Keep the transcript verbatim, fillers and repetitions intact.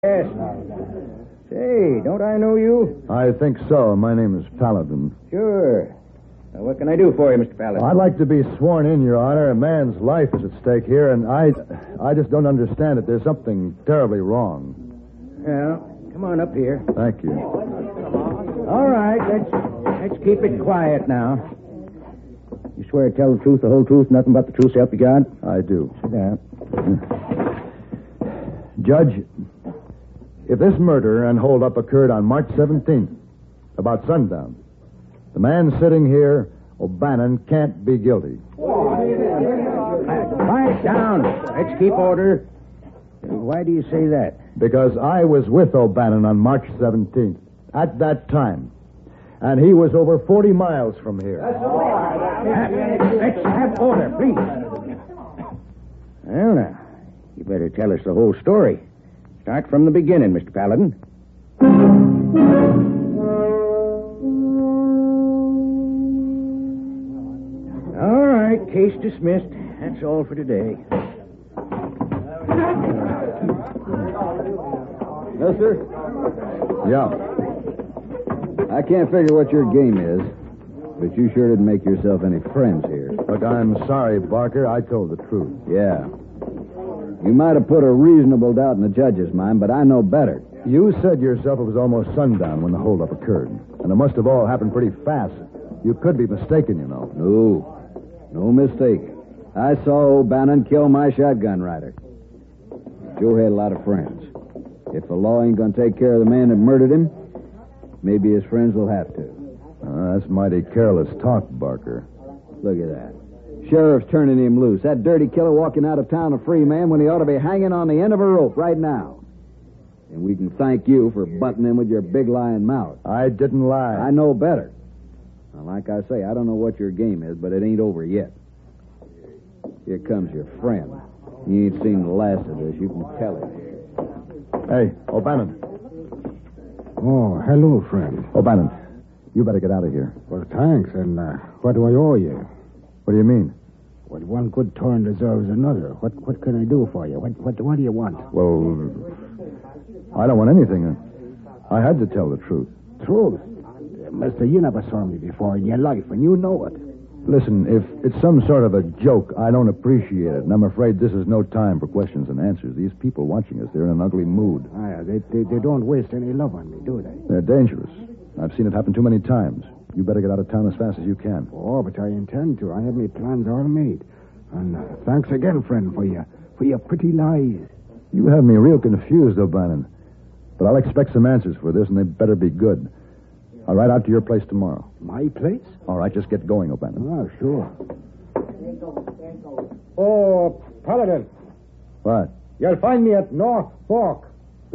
Yes. Say, don't I know you? I think so. My name is Paladin. Sure. Now, what can I do for you, Mister Paladin? I'd like to be sworn in, Your Honor. A man's life is at stake here, and I I just don't understand it. There's something terribly wrong. Well, come on up here. Thank you. All right, let's let's keep it quiet now. You swear to tell the truth, the whole truth, nothing but the truth, so help you God? I do. Sit down. Judge, if this murder and holdup occurred on March seventeenth, about sundown, the man sitting here, O'Bannon, can't be guilty. Quiet down. Let's keep order. Why do you say that? Because I was with O'Bannon on March seventeenth, at that time. And he was over forty miles from here. Let's have order, please. Well, now, you better tell us the whole story. Start from the beginning, Mister Paladin. All right, case dismissed. That's all for today. No, sir? Yeah. I can't figure what your game is, but you sure didn't make yourself any friends here. Look, I'm sorry, Barker. I told the truth. Yeah. You might have put a reasonable doubt in the judge's mind, but I know better. You said yourself it was almost sundown when the holdup occurred, and it must have all happened pretty fast. You could be mistaken, you know. No. No mistake. I saw O'Bannon kill my shotgun rider. Joe had a lot of friends. If the law ain't going to take care of the man that murdered him, maybe his friends will have to. Uh, that's mighty careless talk, Barker. Look at that. Sheriff's turning him loose. That dirty killer walking out of town a free man when he ought to be hanging on the end of a rope right now. And we can thank you for butting him with your big lying mouth. I didn't lie. I know better. Now, like I say, I don't know what your game is, but it ain't over yet. Here comes your friend. You ain't seen the last of this. You can tell it. Hey, O'Bannon. Oh, hello, friend. O'Bannon, you better get out of here. Well, thanks. And uh, what do I owe you? What do you mean? Well, one good turn deserves another. What what can I do for you? What what, what do you want? Well, I don't want anything. I had to tell the truth. Truth? Uh, mister, you never saw me before in your life, and you know it. Listen, if it's some sort of a joke, I don't appreciate it, and I'm afraid this is no time for questions and answers. These people watching us, they're in an ugly mood. Ah, yeah, they, they, they don't waste any love on me, do they? They're dangerous. I've seen it happen too many times. You better get out of town as fast as you can. Oh, but I intend to. I have my plans all made. And uh, thanks again, friend, for your, for your pretty lies. You have me real confused, O'Bannon. But I'll expect some answers for this, and they better be good. I'll ride out to your place tomorrow. My place? All right, just get going, O'Bannon. Oh, sure. Oh, Paladin. What? You'll find me at North Fork.